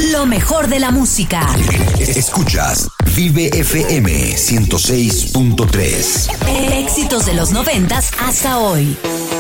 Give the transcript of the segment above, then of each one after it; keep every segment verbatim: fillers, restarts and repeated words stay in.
Lo mejor de la música. Escuchas Vive F M ciento seis punto tres. Éxitos de los noventas hasta hoy.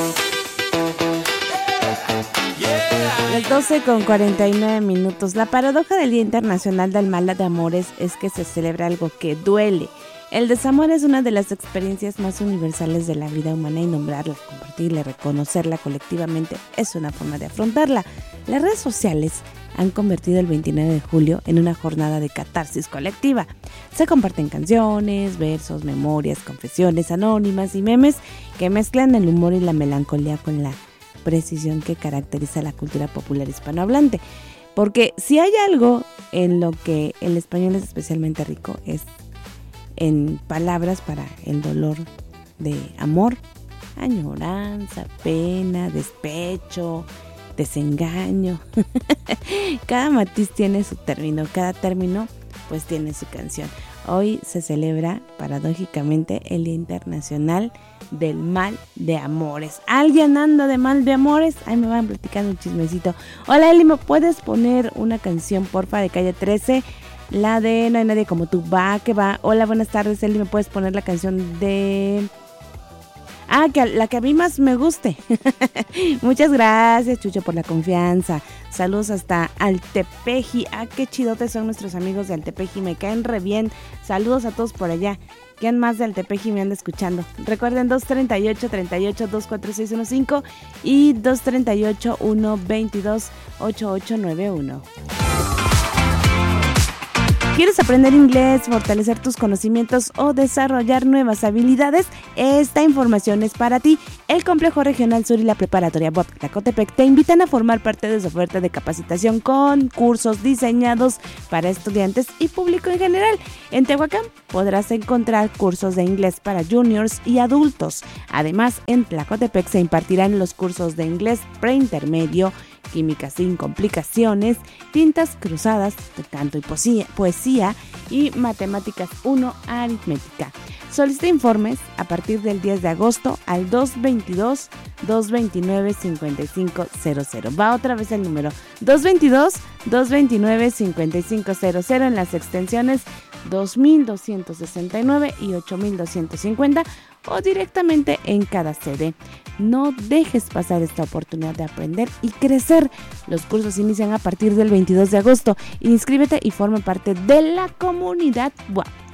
Las doce con cuarenta y nueve minutos. La paradoja del Día Internacional del Mal de Amores es que se celebra algo que duele. El desamor es una de las experiencias más universales de la vida humana y nombrarla, compartirla, reconocerla colectivamente es una forma de afrontarla. Las redes sociales han convertido el veintinueve de julio en una jornada de catarsis colectiva. Se comparten canciones, versos, memorias, confesiones anónimas y memes que mezclan el humor y la melancolía con la precisión que caracteriza la cultura popular hispanohablante. Porque si hay algo en lo que el español es especialmente rico es en palabras para el dolor de amor, añoranza, pena, despecho, desengaño. Cada matiz tiene su término, cada término pues tiene su canción. Hoy se celebra paradójicamente el Día Internacional del Mal de Amores. ¿Alguien anda de mal de amores? Ahí me van platicando un chismecito. Hola Eli, ¿me puedes poner una canción porfa de Calle trece? La de No hay nadie como tú, va que va. Hola, buenas tardes Eli, ¿me puedes poner la canción de... Ah, que la que a mí más me guste. Muchas gracias, Chucho, por la confianza. Saludos hasta Altepeji. Ah, qué chidotes son nuestros amigos de Altepeji. Me caen re bien. Saludos a todos por allá. ¿Quién más de Altepeji me anda escuchando? Recuerden dos treinta y ocho, treinta y ocho, dos cuatro seis uno cinco y dos treinta y ocho, uno veintidós, ochenta y ocho noventa y uno. ¿Quieres aprender inglés, fortalecer tus conocimientos o desarrollar nuevas habilidades? Esta información es para ti. El Complejo Regional Sur y la Preparatoria B O P Tlacotepec te invitan a formar parte de su oferta de capacitación con cursos diseñados para estudiantes y público en general. En Tehuacán podrás encontrar cursos de inglés para juniors y adultos. Además, en Tlacotepec se impartirán los cursos de inglés preintermedio, química sin complicaciones, tintas cruzadas, de canto y poesía, poesía y matemáticas uno aritmética. Solicita informes a partir del diez de agosto al dos veintidós, dos veintinueve, cincuenta y cinco cero cero. Va otra vez el número dos veintidós, dos veintinueve, cincuenta y cinco cero cero en las extensiones dos mil doscientos sesenta y nueve y ocho mil doscientos cincuenta o directamente en cada sede. No dejes pasar esta oportunidad de aprender y crecer. Los cursos inician a partir del veintidós de agosto. Inscríbete y forma parte de la comunidad B U A P.